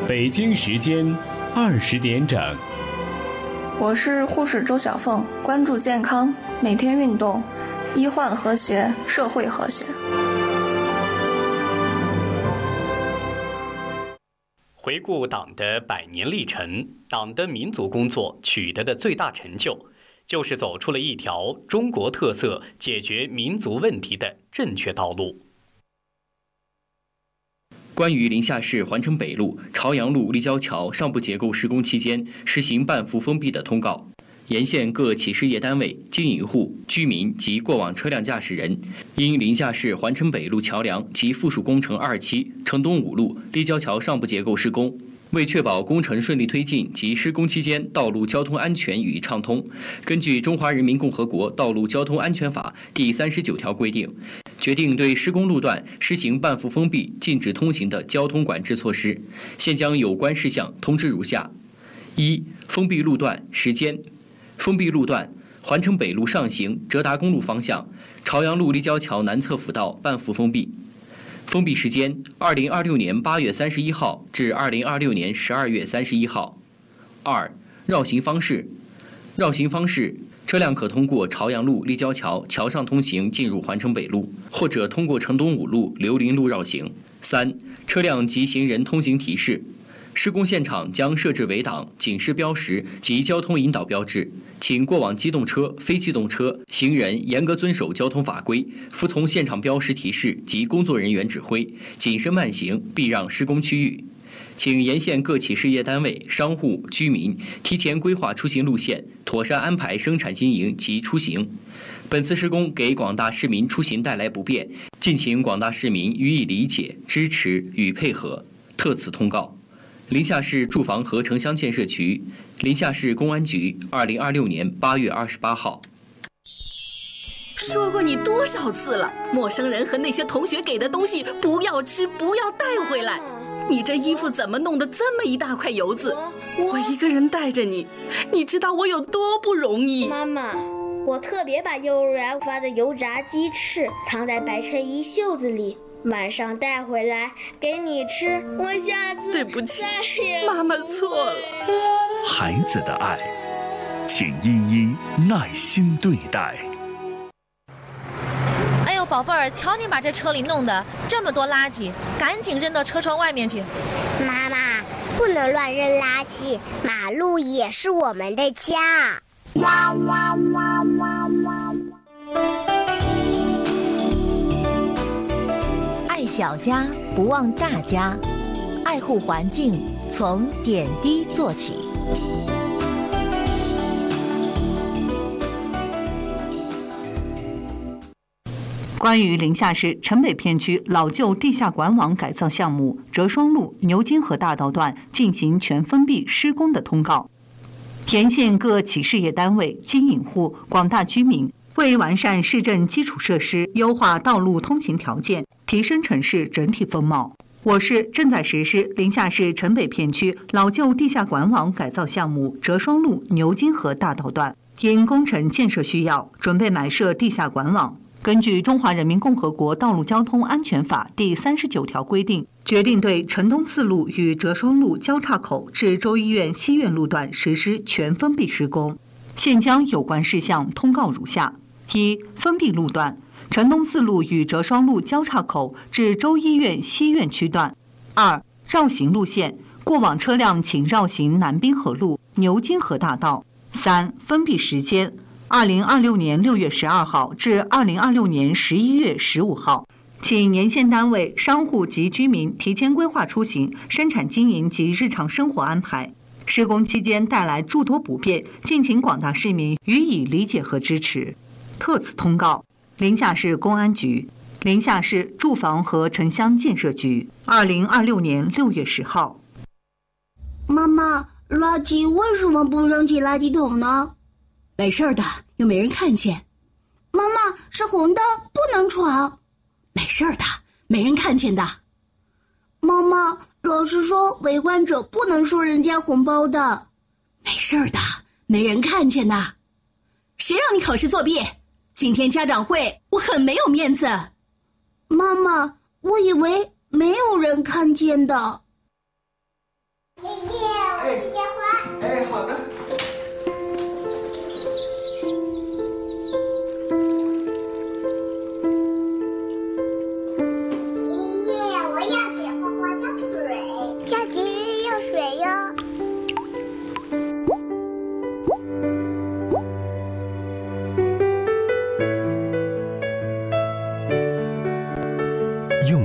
北京时间20点整。 我是护士周小凤，关注健康，每天运动，医患和谐，社会和谐。 回顾党的100年历程，党的民族工作取得的最大成就，就是走出了一条中国特色解决民族问题的正确道路。 关于临夏市环城北路、朝阳路立交桥上部结构施工期间实行半幅封闭的通告，沿线各企事业单位、经营户、居民及过往车辆驾驶人，因临夏市环城北路桥梁及附属工程2期城东5路立交桥上部结构施工，为确保工程顺利推进及施工期间道路交通安全与畅通，根据《中华人民共和国道路交通安全法》第39条规定，决定对施工路段实行半幅封闭、禁止通行的交通管制措施。现将有关事项通知如下：一、封闭路段时间。封闭路段：环城北路上行浙达公路方向，朝阳路立交桥南侧辅道半幅封闭。封闭时间：2026年8月31号至2026年12月31号。2、绕行方式。绕行方式：车辆可通过朝阳路立交桥桥上通行进入环城北路，或者通过城东5路刘林路绕行。3、车辆及行人通行提示。施工现场将设置围挡、警示标识及交通引导标志，请过往机动车、非机动车、行人严格遵守交通法规，服从现场标识提示及工作人员指挥，谨慎慢行，避让施工区域。请沿线各企事业单位、商户、居民提前规划出行路线，妥善安排生产经营及出行。本次施工给广大市民出行带来不便，敬请广大市民予以理解、支持与配合。特此通告。临夏市住房和城乡建设局、临夏市公安局2026年8月28号。 说过你多少次了，陌生人和那些同学给的东西不要吃，不要带回来。你这衣服怎么弄得这么一大块油渍？我一个人带着你，你知道我有多不容易。 妈妈，我特别把幼儿园发的油炸鸡翅藏在白衬衣袖子里，晚上带回来给你吃。我下次对不起，妈妈错了。 孩子的爱，请一一耐心对待。 哎呦，宝贝儿，瞧你把这车里弄的这么多垃圾，赶紧扔到车窗外面去。 妈妈，不能乱扔垃圾，马路也是我们的家。 爱小家，不忘大家。爱护环境，从点滴做起。 关于临夏市城北片区老旧地下管网改造项目折双路牛津河大道段进行全封闭施工的通告，沿线各企事业单位、经营户、广大居民为完善市政基础设施、优化道路通行条件、提升城市整体风貌，我市正在实施临夏市城北片区老旧地下管网改造项目折双路牛津河大道段，因工程建设需要，准备埋设地下管网。根据《中华人民共和国道路交通安全法》第39条规定，决定对城东4路与折双路交叉口至州医院西院路段实施全封闭施工。现将有关事项通告如下：一、封闭路段，城东4路与折双路交叉口至州医院西院区段。2、绕行路线，过往车辆请绕行南滨河路、牛津河大道。3、封闭时间，2026年6月12号至2026年11月15号，请沿线单位、商户及居民提前规划出行、生产经营及日常生活安排。施工期间带来诸多不便，敬请广大市民予以理解和支持。特此通告：临夏市公安局、临夏市住房和城乡建设局，2026年6月10号。 妈妈，垃圾为什么不扔进垃圾桶呢？ 没事的，又没人看见。 妈妈，是红灯，不能闯。 没事的，没人看见的。 妈妈，老师说围观者不能收人家红包的。 没事的，没人看见的。谁让你考试作弊？今天家长会，我很没有面子。 妈妈，我以为没有人看见的。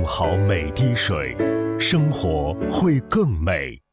好每滴水，生活会更美。